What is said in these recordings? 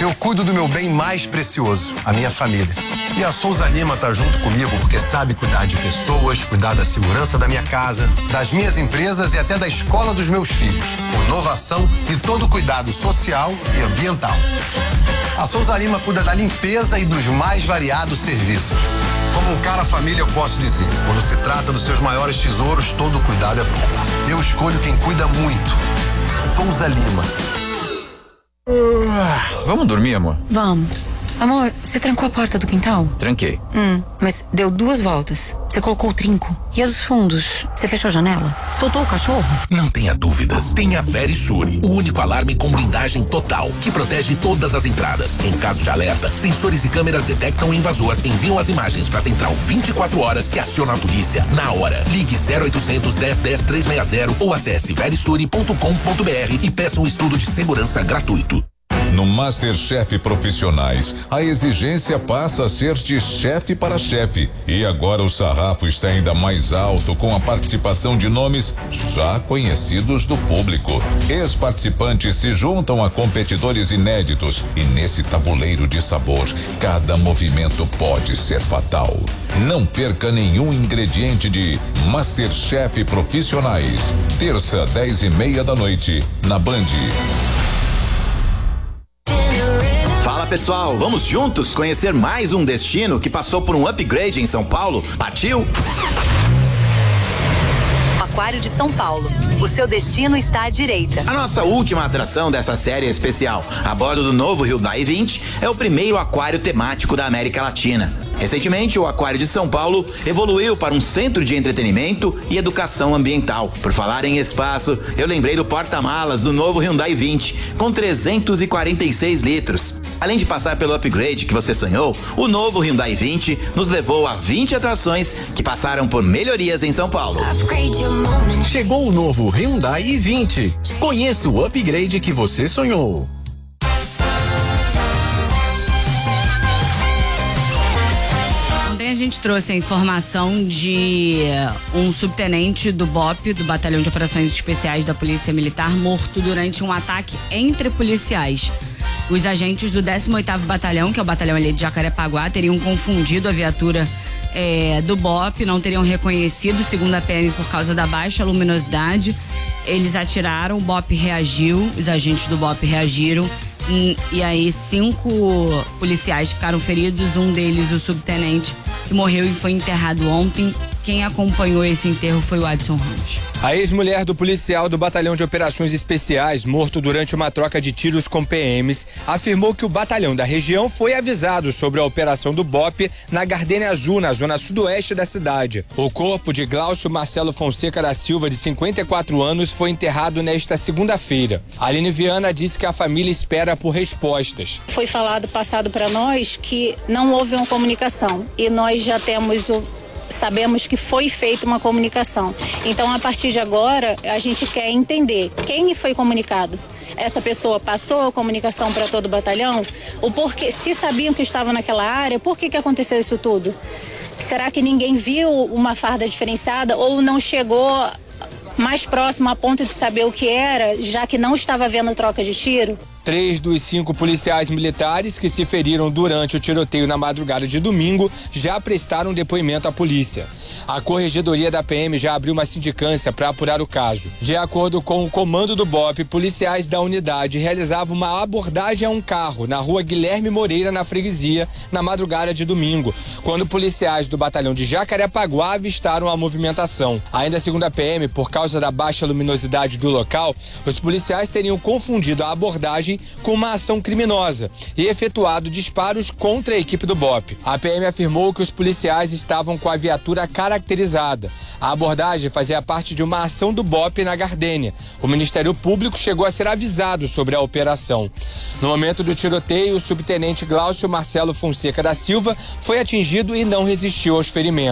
Eu cuido do meu bem mais precioso, a minha família. E a Souza Lima tá junto comigo porque sabe cuidar de pessoas, cuidar da segurança da minha casa, das minhas empresas e até da escola dos meus filhos. Com inovação e todo cuidado social e ambiental. A Souza Lima cuida da limpeza e dos mais variados serviços. Como um cara família, eu posso dizer, quando se trata dos seus maiores tesouros, todo cuidado é bom. Eu escolho quem cuida muito. Souza Lima. Vamos dormir, amor? Vamos. Amor, você trancou a porta do quintal? Tranquei. Mas deu 2 voltas. Você colocou o trinco. E a dos fundos? Você fechou a janela? Soltou o cachorro? Não tenha dúvidas. Tenha Verisure, o único alarme com blindagem total, que protege todas as entradas. Em caso de alerta, sensores e câmeras detectam o invasor, enviam as imagens para a central 24 horas e aciona a polícia na hora. Ligue 0800 10 10 360 ou acesse verisure.com.br e peça um estudo de segurança gratuito. No MasterChef Profissionais, a exigência passa a ser de chefe para chefe. E agora o sarrafo está ainda mais alto com a participação de nomes já conhecidos do público. Ex-participantes se juntam a competidores inéditos e nesse tabuleiro de sabor, cada movimento pode ser fatal. Não perca nenhum ingrediente de MasterChef Profissionais. Terça, 10:30 da noite, na Band. Fala pessoal, vamos juntos conhecer mais um destino que passou por um upgrade em São Paulo? Partiu? Aquário de São Paulo. O seu destino está à direita. A nossa última atração dessa série especial, a bordo do novo Hyundai 20, é o primeiro aquário temático da América Latina. Recentemente, o Aquário de São Paulo evoluiu para um centro de entretenimento e educação ambiental. Por falar em espaço, eu lembrei do porta-malas do novo Hyundai 20, com 346 litros. Além de passar pelo upgrade que você sonhou, o novo Hyundai 20 nos levou a 20 atrações que passaram por melhorias em São Paulo. Chegou o novo Hyundai i20. Conheça o upgrade que você sonhou. A gente trouxe a informação de um subtenente do BOP, do Batalhão de Operações Especiais da Polícia Militar, morto durante um ataque entre policiais. Os agentes do 18º Batalhão, que é o batalhão ali de Jacarepaguá, teriam confundido a viatura do BOP, não teriam reconhecido, segundo a PM, por causa da baixa luminosidade. Eles atiraram, o BOP reagiu, os agentes do BOP reagiram. E aí 5 policiais ficaram feridos, um deles o subtenente, que morreu e foi enterrado ontem. Quem acompanhou esse enterro foi o Adson Ramos. A ex-mulher do policial do Batalhão de Operações Especiais, morto durante uma troca de tiros com PMs, afirmou que o batalhão da região foi avisado sobre a operação do BOP na Gardênia Azul, na zona sudoeste da cidade. O corpo de Glaucio Marcelo Fonseca da Silva, de 54 anos, foi enterrado nesta segunda-feira. Aline Viana disse que a família espera por respostas. Foi passado para nós que não houve uma comunicação e nós já sabemos que foi feita uma comunicação. Então, a partir de agora, a gente quer entender quem foi comunicado. Essa pessoa passou a comunicação para todo o batalhão? O porquê, se sabiam que estava naquela área, por que aconteceu isso tudo? Será que ninguém viu uma farda diferenciada ou não chegou mais próximo a ponto de saber o que era, já que não estava havendo troca de tiro? 3 dos 5 policiais militares que se feriram durante o tiroteio na madrugada de domingo já prestaram depoimento à polícia. A Corregedoria da PM já abriu uma sindicância para apurar o caso. De acordo com o comando do BOP, policiais da unidade realizavam uma abordagem a um carro na rua Guilherme Moreira, na freguesia, na madrugada de domingo, quando policiais do batalhão de Jacarepaguá avistaram a movimentação. Ainda segundo a PM, por causa da baixa luminosidade do local, os policiais teriam confundido a abordagem com uma ação criminosa e efetuado disparos contra a equipe do BOP. A PM afirmou que os policiais estavam com a viatura caracterizada. A abordagem fazia parte de uma ação do BOP na Gardênia. O Ministério Público chegou a ser avisado sobre a operação. No momento do tiroteio, o subtenente Glaucio Marcelo Fonseca da Silva foi atingido e não resistiu aos ferimentos.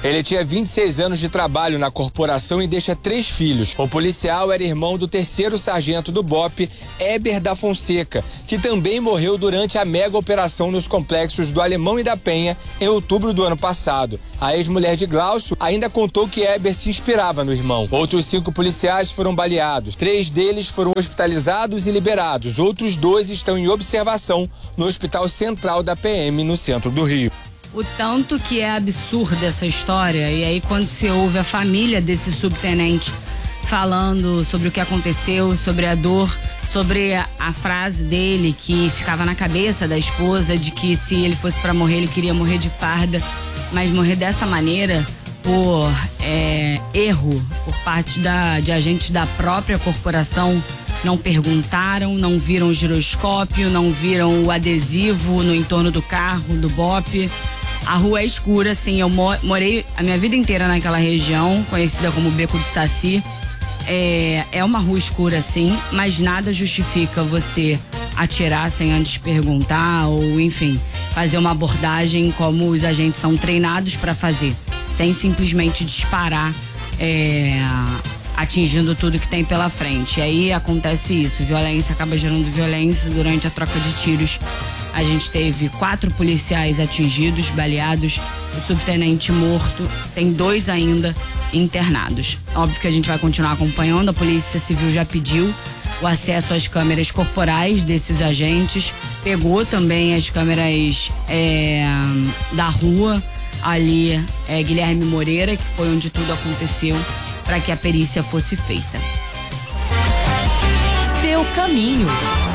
Ele tinha 26 anos de trabalho na corporação e deixa 3 filhos. O policial era irmão do 3º sargento do BOPE, Éber da Fonseca, que também morreu durante a mega operação nos complexos do Alemão e da Penha em outubro do ano passado. A ex-mulher de Glaucio ainda contou que Éber se inspirava no irmão. Outros 5 policiais foram baleados. 3 deles foram hospitalizados e liberados. Outros 2 estão em observação no Hospital Central da PM, no centro do Rio. O tanto que é absurda essa história, e aí quando você ouve a família desse subtenente falando sobre o que aconteceu, sobre a dor, sobre a frase dele que ficava na cabeça da esposa de que se ele fosse pra morrer, ele queria morrer de farda, mas morrer dessa maneira por erro por parte de agentes da própria corporação. Não perguntaram, não viram o giroscópio, não viram o adesivo no entorno do carro, do BOPE. A rua é escura, assim, eu morei a minha vida inteira naquela região, conhecida como Beco do Saci. É uma rua escura, sim, mas nada justifica você atirar sem antes perguntar ou, enfim, fazer uma abordagem como os agentes são treinados para fazer, sem simplesmente disparar, atingindo tudo que tem pela frente. E aí acontece isso, violência acaba gerando violência durante a troca de tiros. A gente teve 4 policiais atingidos, baleados, o subtenente morto, tem 2 ainda internados. Óbvio que a gente vai continuar acompanhando, a Polícia Civil já pediu o acesso às câmeras corporais desses agentes, pegou também as câmeras da rua, ali Guilherme Moreira, que foi onde tudo aconteceu, para que a perícia fosse feita. Seu caminho.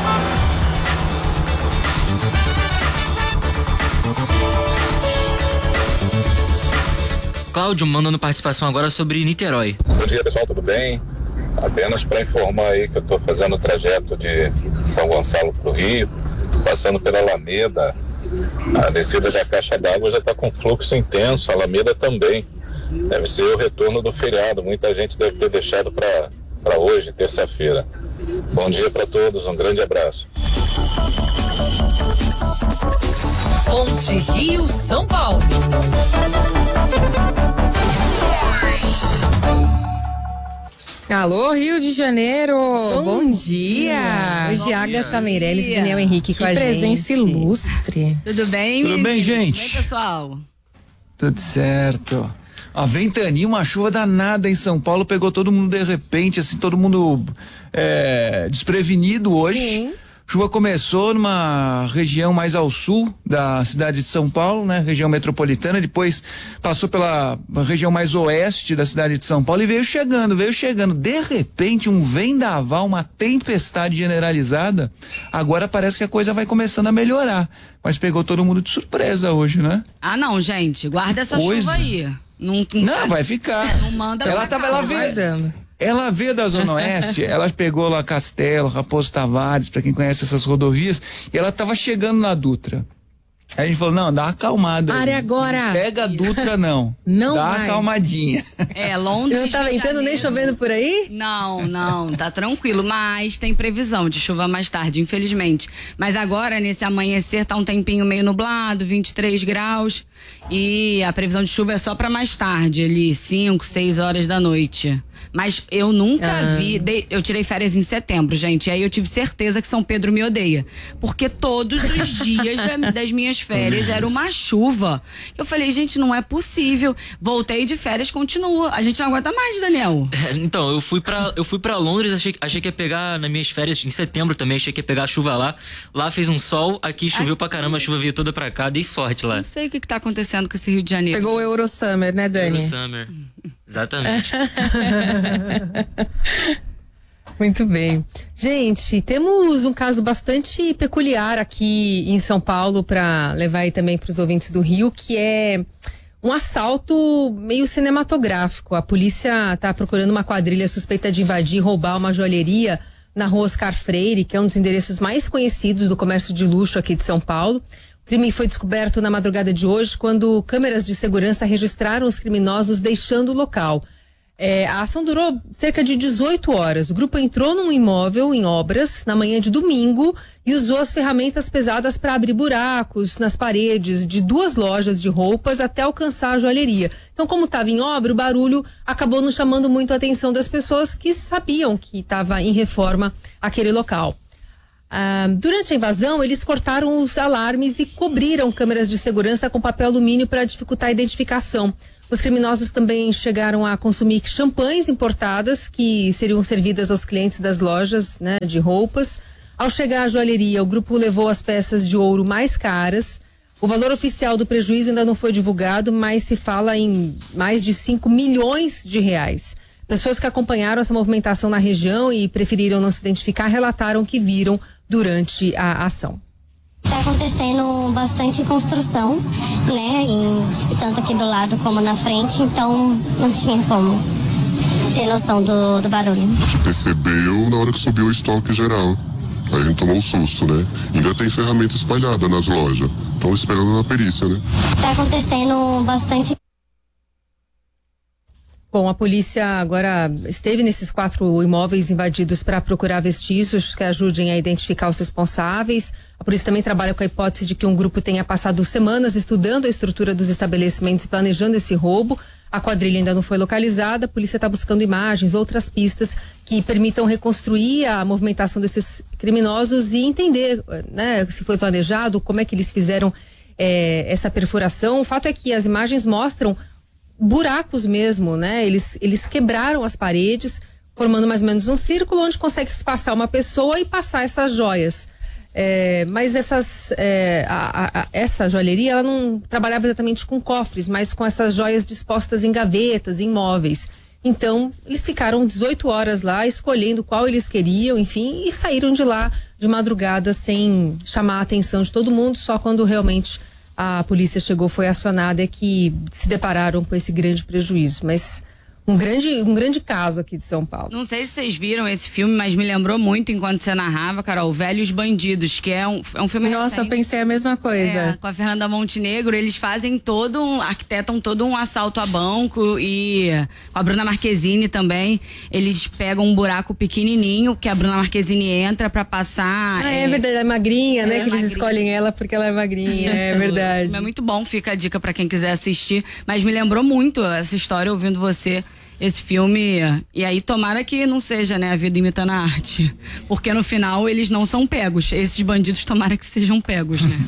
Cláudio mandando participação agora sobre Niterói. Bom dia, pessoal, tudo bem? Apenas para informar aí que eu estou fazendo o trajeto de São Gonçalo para o Rio, passando pela Alameda. A descida da caixa d'água já está com fluxo intenso, a Alameda também. Deve ser o retorno do feriado, muita gente deve ter deixado para hoje, terça-feira. Bom dia para todos, um grande abraço. Ponte Rio São Paulo. Alô, Rio de Janeiro! Bom dia! Hoje Agatha Meirelles e Daniel Henrique com a gente. Que presença ilustre. Tudo bem, Tudo bem, gente? Tudo bem, pessoal? Tudo certo. A ventania, uma chuva danada em São Paulo, pegou todo mundo de repente, assim, todo mundo desprevenido hoje. Sim. Chuva começou numa região mais ao sul da cidade de São Paulo, né? Região metropolitana, depois passou pela região mais oeste da cidade de São Paulo e veio chegando. De repente, um vendaval, uma tempestade generalizada. Agora parece que a coisa vai começando a melhorar. Mas pegou todo mundo de surpresa hoje, né? Ah, não, gente, guarda essa chuva aí. Não, vai ficar. Não manda Ela veio da Zona Oeste, ela pegou lá Castelo, Raposo Tavares, pra quem conhece essas rodovias, e ela tava chegando na Dutra. Aí a gente falou, não, dá uma acalmada. Pare agora. Pega a Dutra, não. Não dá vai. uma acalmadinha. Londres. Não tá ventando nem chovendo por aí? Não, tá tranquilo, mas tem previsão de chuva mais tarde, infelizmente. Mas agora, nesse amanhecer, tá um tempinho meio nublado, 23 graus, e a previsão de chuva é só pra mais tarde, ali, 5, 6 horas da noite. Mas eu nunca vi, eu tirei férias em setembro, gente, e aí eu tive certeza que São Pedro me odeia, porque todos os dias das minhas férias era uma chuva. Eu falei, gente, não é possível. Voltei de férias, continua. A gente não aguenta mais, Daniel. Então, eu fui pra Londres, achei que ia pegar nas minhas férias em setembro também, achei que ia pegar a chuva lá. Lá fez um sol, aqui choveu pra caramba, a chuva veio toda pra cá, dei sorte lá. Não sei o que tá acontecendo com esse Rio de Janeiro. Pegou o Eurosummer, né, Dani? Eurosummer. Exatamente. Muito bem. Gente, temos um caso bastante peculiar aqui em São Paulo para levar aí também para os ouvintes do Rio, que é um assalto meio cinematográfico. A polícia está procurando uma quadrilha suspeita de invadir e roubar uma joalheria na rua Oscar Freire, que é um dos endereços mais conhecidos do comércio de luxo aqui de São Paulo. O crime foi descoberto na madrugada de hoje, quando câmeras de segurança registraram os criminosos deixando o local. A ação durou cerca de 18 horas. O grupo entrou num imóvel em obras na manhã de domingo e usou as ferramentas pesadas para abrir buracos nas paredes de 2 lojas de roupas até alcançar a joalheria. Então, como estava em obra, o barulho acabou não chamando muito a atenção das pessoas que sabiam que estava em reforma aquele local. Durante a invasão, eles cortaram os alarmes e cobriram câmeras de segurança com papel alumínio para dificultar a identificação. Os criminosos também chegaram a consumir champanhes importadas que seriam servidas aos clientes das lojas, né, de roupas. Ao chegar à joalheria, o grupo levou as peças de ouro mais caras. O valor oficial do prejuízo ainda não foi divulgado, mas se fala em mais de 5 milhões de reais. Pessoas que acompanharam essa movimentação na região e preferiram não se identificar relataram que viram durante a ação. Está acontecendo bastante construção, né? Tanto aqui do lado como na frente, então não tinha como ter noção do barulho. A gente percebeu na hora que subiu o estoque geral. Aí a gente tomou um susto, né? Ainda tem ferramenta espalhada nas lojas. Estão esperando a perícia, né? Está acontecendo bastante. Bom, a polícia agora esteve nesses 4 imóveis invadidos para procurar vestígios que ajudem a identificar os responsáveis. A polícia também trabalha com a hipótese de que um grupo tenha passado semanas estudando a estrutura dos estabelecimentos e planejando esse roubo. A quadrilha ainda não foi localizada. A polícia está buscando imagens, outras pistas que permitam reconstruir a movimentação desses criminosos e entender, né, se foi planejado, como é que eles fizeram essa perfuração. O fato é que as imagens mostram buracos mesmo, né? Eles quebraram as paredes, formando mais ou menos um círculo onde consegue passar uma pessoa e passar essas joias. Mas essa joalheria, ela não trabalhava exatamente com cofres, mas com essas joias dispostas em gavetas, em móveis. Então, eles ficaram 18 horas lá, escolhendo qual eles queriam, enfim, e saíram de lá de madrugada sem chamar a atenção de todo mundo, só quando realmente a polícia chegou, foi acionada, é que se depararam com esse grande prejuízo. Mas um grande caso aqui de São Paulo. Não sei se vocês viram esse filme, mas me lembrou muito enquanto você narrava, Carol, Velhos Bandidos, que é um filme Nossa, recente. eu pensei a mesma coisa. Com a Fernanda Montenegro, eles fazem arquitetam todo um assalto a banco, e com a Bruna Marquezine também, eles pegam um buraco pequenininho que a Bruna Marquezine entra pra passar. É verdade, é magrinha, né? Que eles escolhem ela porque ela é magrinha, é verdade. É muito bom, fica a dica pra quem quiser assistir, mas me lembrou muito essa história ouvindo você. Esse filme, e aí tomara que não seja, né, a vida imitando a arte, porque no final eles não são pegos, esses bandidos tomara que sejam pegos, né?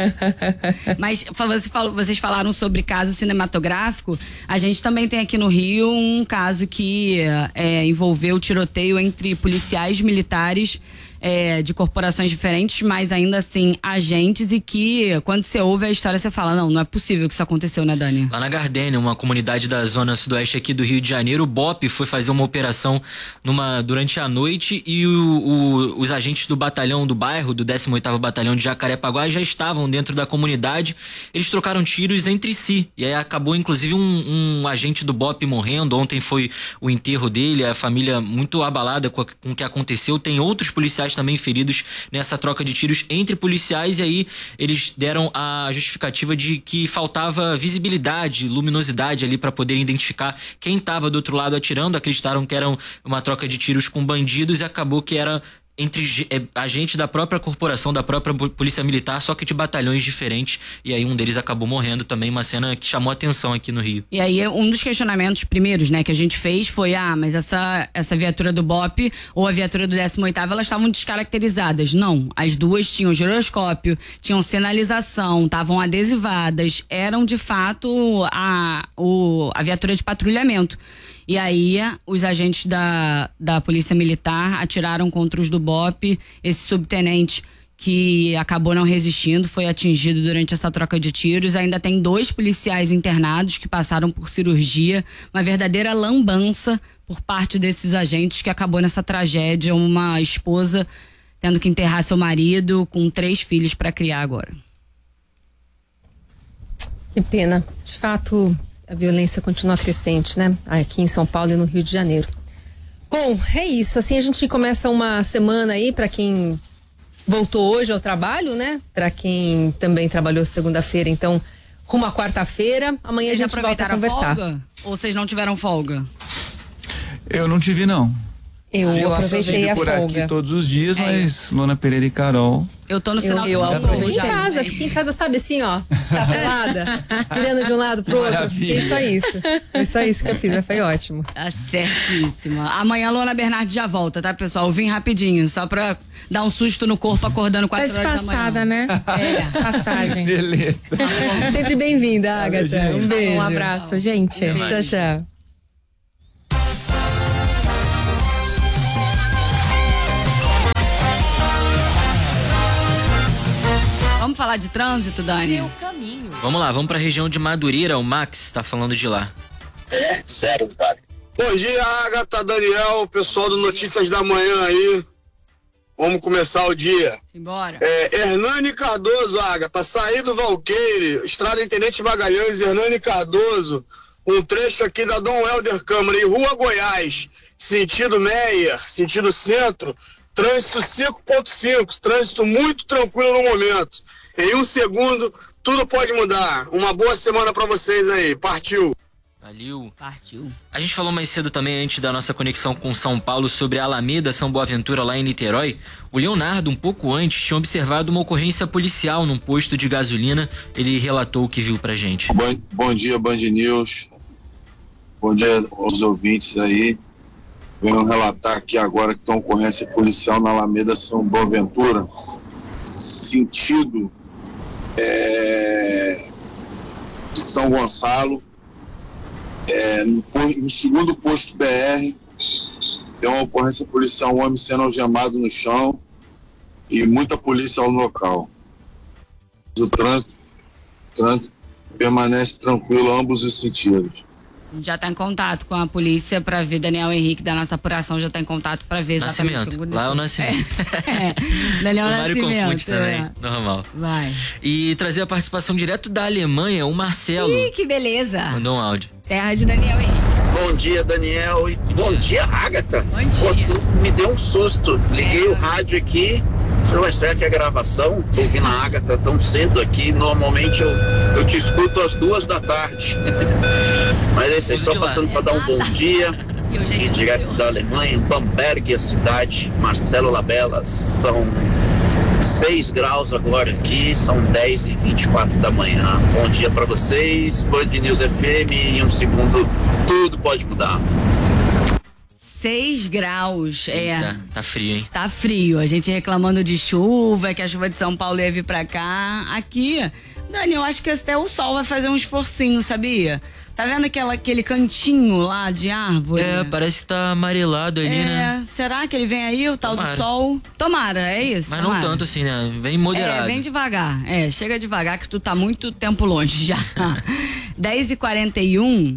Mas vocês falaram sobre caso cinematográfico, a gente também tem aqui no Rio um caso que envolveu tiroteio entre policiais militares de corporações diferentes, mas ainda assim agentes, e que quando você ouve a história você fala, não é possível que isso aconteceu, né, Dani? Lá na Gardênia, uma comunidade da zona sudoeste aqui do Rio de Janeiro, o BOPE foi fazer uma operação durante a noite, e os agentes do batalhão do bairro, do 18º Batalhão de Jacarepaguá, já estavam dentro da comunidade. Eles trocaram tiros entre si, e aí acabou inclusive um agente do BOPE morrendo. Ontem foi o enterro dele, a família muito abalada com o que aconteceu. Tem outros policiais também feridos nessa troca de tiros entre policiais, e aí eles deram a justificativa de que faltava visibilidade, luminosidade ali para poder identificar quem estava do outro lado atirando. Acreditaram que era uma troca de tiros com bandidos, e acabou que era entre agente da própria corporação, da própria polícia militar, só que de batalhões diferentes, e aí um deles acabou morrendo também, uma cena que chamou atenção aqui no Rio. E aí um dos questionamentos primeiros, né, que a gente fez foi, mas essa viatura do BOPE ou a viatura do 18º, elas estavam descaracterizadas. Não, as duas tinham giroscópio, tinham sinalização, estavam adesivadas, eram de fato a viatura de patrulhamento. E aí, os agentes da Polícia Militar atiraram contra os do BOPE. Esse subtenente, que acabou não resistindo, foi atingido durante essa troca de tiros. Ainda tem 2 policiais internados que passaram por cirurgia. Uma verdadeira lambança por parte desses agentes, que acabou nessa tragédia. Uma esposa tendo que enterrar seu marido com 3 filhos para criar agora. Que pena. De fato, a violência continua crescente, né? Aqui em São Paulo e no Rio de Janeiro. Bom, é isso. Assim a gente começa uma semana aí, para quem voltou hoje ao trabalho, né? Para quem também trabalhou segunda-feira, então, rumo à quarta-feira. Amanhã a gente volta a conversar. Folga? Ou vocês não tiveram folga? Eu não tive, não. Eu aproveitei a por folga. Aqui todos os dias, mas Lona Pereira e Carol. Eu tô no sinal Eu aproveitei em casa, fiquei em casa, sabe assim, ó, estapelada, olhando de um lado pro outro. Fiquei só isso. Foi só isso que eu fiz, mas foi ótimo. Tá certíssima. Amanhã a Luana Bernardi já volta, tá, pessoal? Eu vim rapidinho, só pra dar um susto no corpo acordando 4 horas da manhã. Tá de passada, né? Passagem. Beleza. Sempre bem-vinda, Agatha. Um beijo. Um abraço, gente. Tchau, tchau. Vamos falar de trânsito, Dani? Seu caminho. Vamos lá, vamos pra região de Madureira, o Max tá falando de lá. Sério, cara. Bom dia, Agatha, Daniel, pessoal do Notícias da Manhã aí. Vamos começar o dia. Simbora. Hernani Cardoso, Agatha, saído Valqueire, Estrada Intendente Magalhães, Hernani Cardoso, um trecho aqui da Dom Helder Câmara e Rua Goiás, sentido Meier, sentido centro, trânsito 5.5, trânsito muito tranquilo no momento. Em um segundo, tudo pode mudar. Uma boa semana pra vocês aí. Partiu. Valeu. Partiu. A gente falou mais cedo também, antes da nossa conexão com São Paulo, sobre a Alameda São Boaventura, lá em Niterói. O Leonardo, um pouco antes, tinha observado uma ocorrência policial num posto de gasolina. Ele relatou o que viu pra gente. Bom dia, Band News. Bom dia aos ouvintes aí. Venho relatar aqui agora que tem uma ocorrência policial na Alameda São Boaventura, sentido de São Gonçalo, no segundo posto BR, tem uma ocorrência policial, um homem sendo algemado no chão e muita polícia no local. O trânsito permanece tranquilo em ambos os sentidos. Já está em contato com a polícia para ver. Daniel Henrique da nossa apuração já está em contato para ver exatamente Nascimento. o que aconteceu. Lá é o Nascimento. Daniel o Mário Nascimento. confunde também, normal. Vai. E trazer a participação direto da Alemanha, o Marcelo. Ih, que beleza. Mandou um áudio. Terra de Daniel Henrique. Bom dia, Daniel. E bom dia, Agatha. Bom dia. Pô, tu me deu um susto. Liguei o rádio aqui. Falei, será que é gravação? Tô ouvindo a Agatha tão cedo aqui. Normalmente eu te escuto às 2 da tarde. Mas é isso aí, só passando para dar um bom dia. Aqui direto da Alemanha, Bamberg, a cidade. Marcelo Labella. São 6 graus agora aqui, são 10h24 da manhã. Bom dia para vocês. Band News FM, em um segundo tudo pode mudar. 6 graus, Tá frio, hein? Tá frio. A gente reclamando de chuva, que a chuva de São Paulo ia vir pra cá. Aqui, Dani, eu acho que até o sol vai fazer um esforcinho, sabia? Tá vendo aquele cantinho lá de árvore? Parece que tá amarelado ali, né? Será que ele vem aí, o tal do sol? Tomara, é isso? Mas tomara. não tanto assim, né? Vem moderado. Vem devagar. Chega devagar que tu tá muito tempo longe já. 10h41.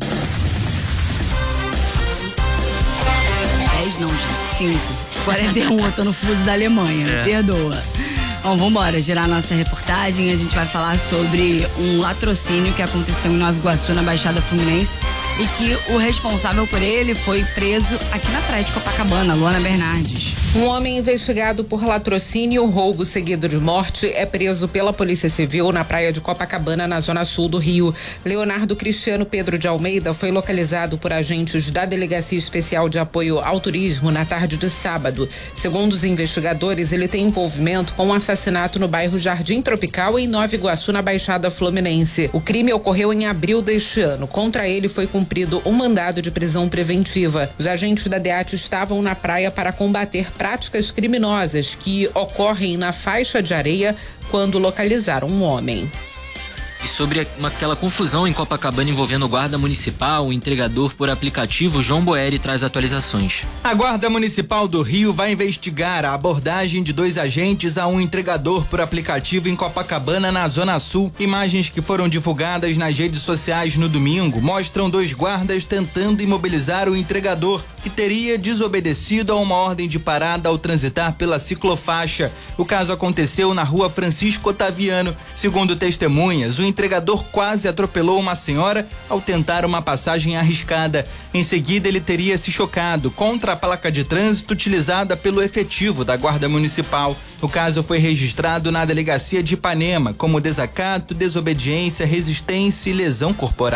10 não, gente. 5h41, eu tô no fuso da Alemanha, me perdoa. Bom, vambora, girar nossa reportagem. A gente vai falar sobre um latrocínio que aconteceu em Nova Iguaçu, na Baixada Fluminense, e que o responsável por ele foi preso aqui na praia de Copacabana, Luana Bernardes. Um homem investigado por latrocínio, roubo seguido de morte, é preso pela Polícia Civil na praia de Copacabana, na zona sul do Rio. Leonardo Cristiano Pedro de Almeida foi localizado por agentes da Delegacia Especial de Apoio ao Turismo na tarde de sábado. Segundo os investigadores, ele tem envolvimento com um assassinato no bairro Jardim Tropical, em Nova Iguaçu, na Baixada Fluminense. O crime ocorreu em abril deste ano. Contra ele foi cumprido um mandado de prisão preventiva. Os agentes da DEAT estavam na praia para combater práticas criminosas que ocorrem na faixa de areia quando localizaram um homem. E sobre aquela confusão em Copacabana envolvendo o guarda municipal, o entregador por aplicativo, João Boeri traz atualizações. A Guarda Municipal do Rio vai investigar a abordagem de 2 agentes a um entregador por aplicativo em Copacabana, na Zona Sul. Imagens que foram divulgadas nas redes sociais no domingo mostram 2 guardas tentando imobilizar o entregador, que teria desobedecido a uma ordem de parada ao transitar pela ciclofaixa. O caso aconteceu na rua Francisco Otaviano. Segundo testemunhas, o entregador quase atropelou uma senhora ao tentar uma passagem arriscada. Em seguida, ele teria se chocado contra a placa de trânsito utilizada pelo efetivo da Guarda Municipal. O caso foi registrado na Delegacia de Ipanema como desacato, desobediência, resistência e lesão corporal.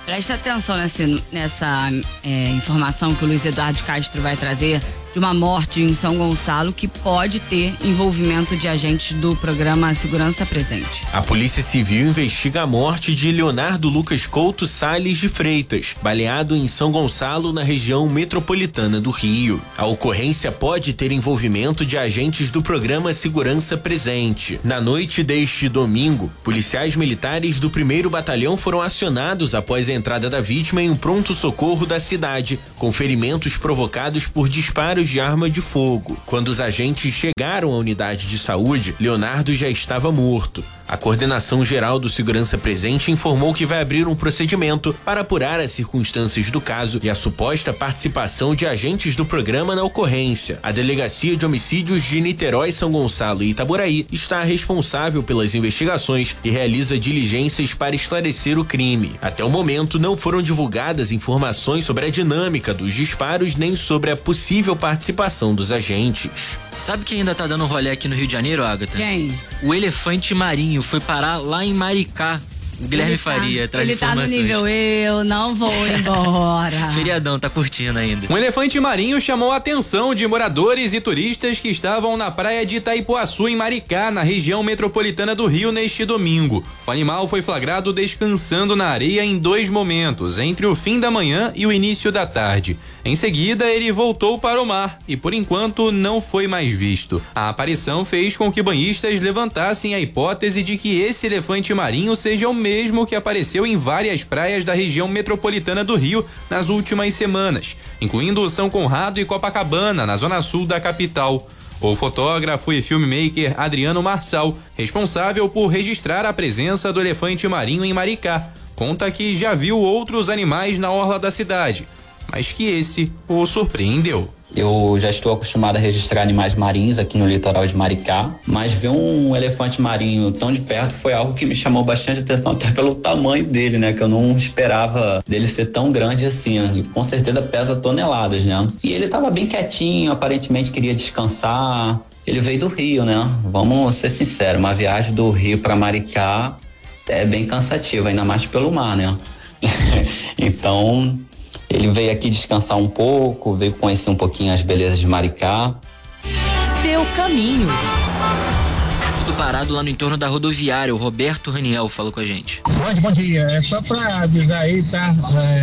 Presta atenção nessa informação que o Luiz Eduardo Castro vai trazer de uma morte em São Gonçalo que pode ter envolvimento de agentes do programa Segurança Presente. A Polícia Civil investiga a morte de Leonardo Lucas Couto Salles de Freitas, baleado em São Gonçalo, na região metropolitana do Rio. A ocorrência pode ter envolvimento de agentes do programa Segurança Presente. Na noite deste domingo, policiais militares do 1º Batalhão foram acionados após a entrada da vítima em um pronto-socorro da cidade, com ferimentos provocados por disparos de arma de fogo. Quando os agentes chegaram à unidade de saúde, Leonardo já estava morto. A Coordenação Geral do Segurança Presente informou que vai abrir um procedimento para apurar as circunstâncias do caso e a suposta participação de agentes do programa na ocorrência. A Delegacia de Homicídios de Niterói, São Gonçalo e Itaboraí está responsável pelas investigações e realiza diligências para esclarecer o crime. Até o momento, não foram divulgadas informações sobre a dinâmica dos disparos nem sobre a possível participação dos agentes. Sabe quem ainda tá dando rolê aqui no Rio de Janeiro, Agatha? Quem? O elefante marinho foi parar lá em Maricá. O Guilherme Faria traz informações. Ele tá no nível eu não vou embora. Feriadão, tá curtindo ainda. Um elefante marinho chamou a atenção de moradores e turistas que estavam na praia de Itaipuaçu, em Maricá, na região metropolitana do Rio, neste domingo. O animal foi flagrado descansando na areia em 2 momentos, entre o fim da manhã e o início da tarde. Em seguida, ele voltou para o mar e, por enquanto, não foi mais visto. A aparição fez com que banhistas levantassem a hipótese de que esse elefante marinho seja o mesmo que apareceu em várias praias da região metropolitana do Rio nas últimas semanas, incluindo São Conrado e Copacabana, na zona sul da capital. O fotógrafo e filmmaker Adriano Marçal, responsável por registrar a presença do elefante marinho em Maricá, conta que já viu outros animais na orla da cidade, mas que esse o surpreendeu. Eu já estou acostumado a registrar animais marinhos aqui no litoral de Maricá, mas ver um elefante marinho tão de perto foi algo que me chamou bastante atenção, até pelo tamanho dele, né? Que eu não esperava dele ser tão grande assim. E com certeza pesa toneladas, né? E ele estava bem quietinho, aparentemente queria descansar. Ele veio do Rio, né? Vamos ser sinceros, uma viagem do Rio para Maricá é bem cansativa, ainda mais pelo mar, né? Então, ele veio aqui descansar um pouco, veio conhecer um pouquinho as belezas de Maricá. Seu caminho. Tudo parado lá no entorno da rodoviária. O Roberto Raniel falou com a gente. Bom dia. É só pra avisar aí, tá?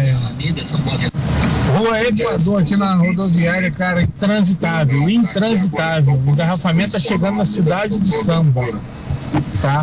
Rua Equador aqui na rodoviária, cara, intransitável. O engarrafamento tá chegando na cidade de Samba. Tá?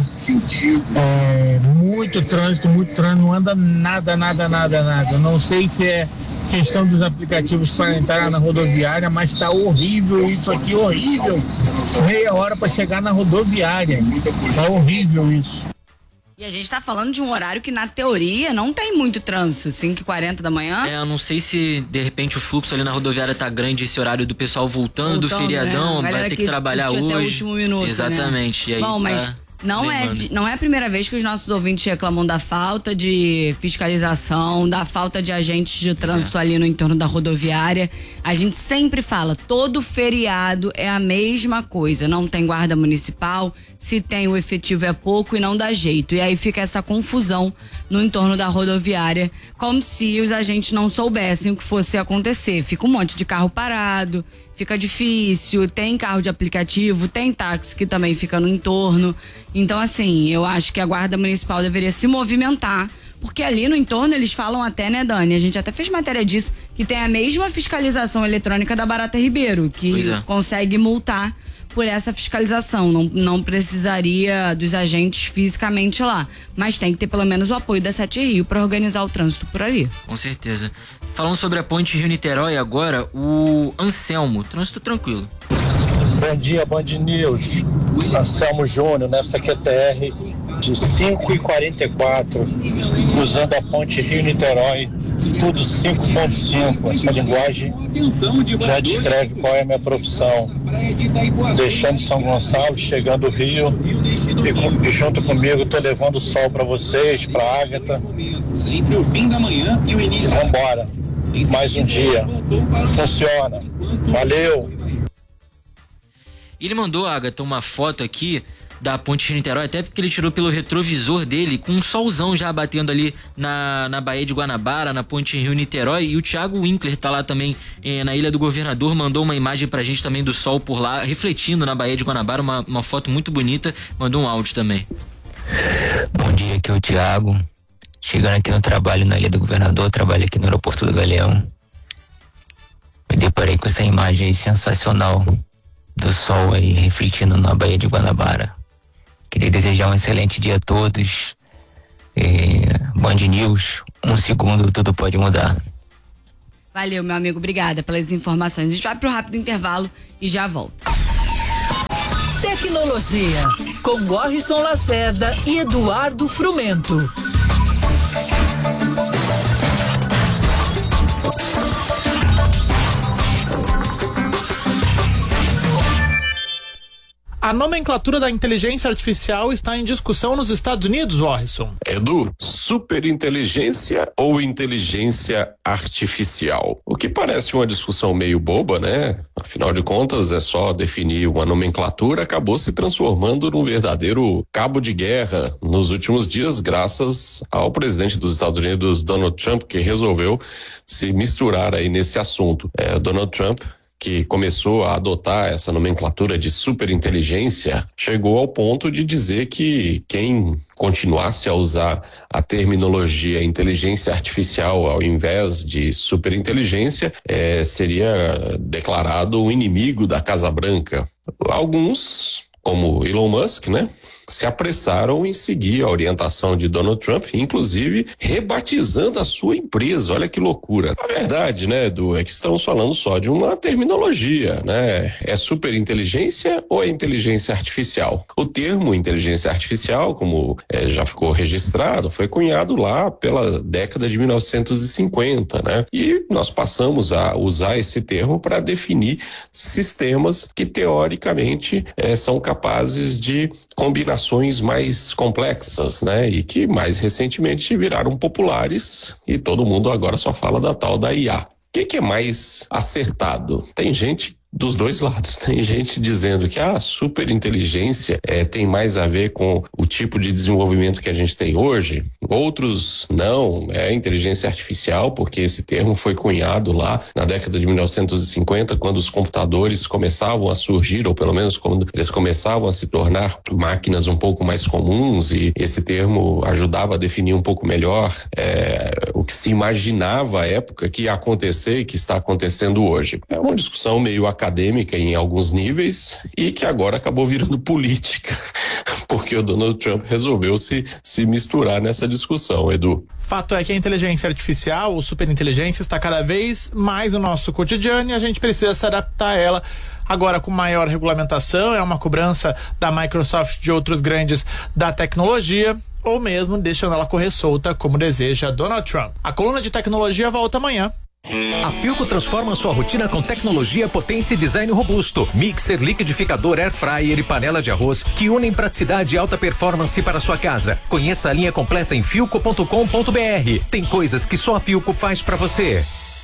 Muito trânsito, não anda nada. Não sei se é questão dos aplicativos para entrar na rodoviária, mas tá horrível isso aqui, horrível. Meia hora para chegar na rodoviária. Tá horrível isso. E a gente tá falando de um horário que, na teoria, não tem muito trânsito, 5h40 da manhã. Eu não sei se, de repente, o fluxo ali na rodoviária tá grande, esse horário do pessoal voltando do feriadão, né? Vai ter que trabalhar hoje. Até o último minuto, exatamente. Né? E aí bom, mas não é a primeira vez que os nossos ouvintes reclamam da falta de fiscalização, da falta de agentes de trânsito ali no entorno da rodoviária. A gente sempre fala, todo feriado é a mesma coisa, não tem guarda municipal, se tem o efetivo é pouco e não dá jeito. E aí fica essa confusão no entorno da rodoviária, como se os agentes não soubessem o que fosse acontecer. Fica um monte de carro parado, fica difícil, tem carro de aplicativo, tem táxi que também fica no entorno. Então, assim, eu acho que a guarda municipal deveria se movimentar, porque ali no entorno eles falam até, né, Dani? A gente até fez matéria disso, que tem a mesma fiscalização eletrônica da Barata Ribeiro, que consegue multar por essa fiscalização. Não precisaria dos agentes fisicamente lá, mas tem que ter pelo menos o apoio da Sete Rio para organizar o trânsito por ali. Com certeza. Falando sobre a ponte Rio-Niterói agora, o Anselmo, trânsito tranquilo. Bom dia, Band News. Anselmo Júnior, nessa QTR de 5h44, usando a ponte Rio-Niterói, tudo 5.5. Essa linguagem já descreve qual é a minha profissão. Deixando São Gonçalo, chegando Rio, e junto comigo tô levando o sol para vocês, para Ágata. Entre o fim da manhã e o início. Vambora. Mais um dia. Funciona. Valeu. Ele mandou, Agatha, uma foto aqui da Ponte Rio-Niterói, até porque ele tirou pelo retrovisor dele, com um solzão já batendo ali na Baía de Guanabara, na Ponte Rio-Niterói. E o Thiago Winkler tá lá também na Ilha do Governador, mandou uma imagem pra gente também do sol por lá, refletindo na Baía de Guanabara, uma foto muito bonita, mandou um áudio também. Bom dia, aqui é o Thiago, chegando aqui no trabalho na Ilha do Governador, trabalho aqui no aeroporto do Galeão. Me deparei com essa imagem aí sensacional do sol aí refletindo na Baía de Guanabara. Queria desejar um excelente dia a todos. Band News, 1 segundo, tudo pode mudar. Valeu, meu amigo, obrigada pelas informações. A gente vai pro rápido intervalo e já volta. Tecnologia, com Warrison Lacerda e Eduardo Frumento. A nomenclatura da inteligência artificial está em discussão nos Estados Unidos, Warrison. Edu, superinteligência ou inteligência artificial? O que parece uma discussão meio boba, né? Afinal de contas, é só definir uma nomenclatura, acabou se transformando num verdadeiro cabo de guerra nos últimos dias, graças ao presidente dos Estados Unidos, Donald Trump, que resolveu se misturar aí nesse assunto. Donald Trump, que começou a adotar essa nomenclatura de superinteligência, chegou ao ponto de dizer que quem continuasse a usar a terminologia inteligência artificial ao invés de superinteligência seria declarado o inimigo da Casa Branca. Alguns, como Elon Musk, né, se apressaram em seguir a orientação de Donald Trump, inclusive rebatizando a sua empresa. Olha que loucura. A verdade, né, Edu, é que estamos falando só de uma terminologia, né? É superinteligência ou é inteligência artificial? O termo inteligência artificial, como já ficou registrado, foi cunhado lá pela década de 1950, né? E nós passamos a usar esse termo para definir sistemas que teoricamente são capazes de combinar mais complexas, né? E que mais recentemente viraram populares e todo mundo agora só fala da tal da IA. O que é mais acertado? Tem gente dos dois lados. Tem gente dizendo que a superinteligência tem mais a ver com o tipo de desenvolvimento que a gente tem hoje. Outros não, é inteligência artificial, porque esse termo foi cunhado lá na década de 1950, quando os computadores começavam a surgir, ou pelo menos quando eles começavam a se tornar máquinas um pouco mais comuns, e esse termo ajudava a definir um pouco melhor o que se imaginava à época que ia acontecer e que está acontecendo hoje. É uma discussão meio acadêmica em alguns níveis e que agora acabou virando política, porque o Donald Trump resolveu se misturar nessa discussão, Edu. Fato é que a inteligência artificial, ou superinteligência, está cada vez mais no nosso cotidiano e a gente precisa se adaptar a ela. Agora, com maior regulamentação, é uma cobrança da Microsoft e de outros grandes da tecnologia, ou mesmo deixando ela correr solta, como deseja Donald Trump. A coluna de tecnologia volta amanhã. A Philco transforma sua rotina com tecnologia, potência e design robusto. Mixer, liquidificador, air fryer e panela de arroz que unem praticidade e alta performance para sua casa. Conheça a linha completa em philco.com.br. Tem coisas que só a Philco faz para você.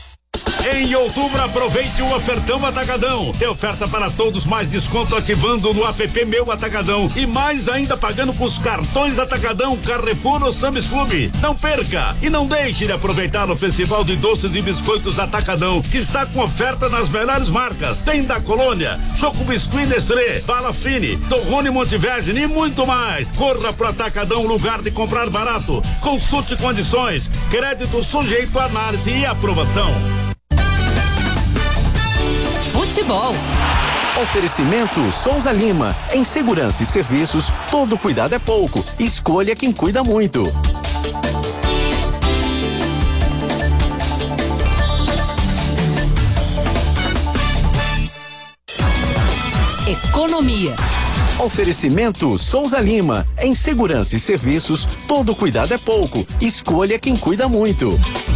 Em outubro, aproveite o ofertão Atacadão. Tem oferta para todos, mais desconto ativando no app Meu Atacadão e mais ainda pagando com os cartões Atacadão, Carrefour ou Sam's Club. Não perca e não deixe de aproveitar o Festival de Doces e Biscoitos Atacadão, que está com oferta nas melhores marcas. Tem da Colônia, Choco Biscuit Nestlé, Bala Fine, Torrone Montevergine e muito mais. Corra pro Atacadão, lugar de comprar barato. Consulte condições, crédito sujeito a análise e aprovação. Futebol. Oferecimento Souza Lima. Em segurança e serviços, todo cuidado é pouco. Escolha quem cuida muito. Economia. Oferecimento Souza Lima. Em segurança e serviços, todo cuidado é pouco. Escolha quem cuida muito.